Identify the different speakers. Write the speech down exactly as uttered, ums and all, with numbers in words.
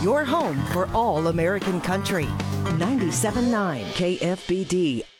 Speaker 1: your home for all American country. ninety-seven point nine K F B D.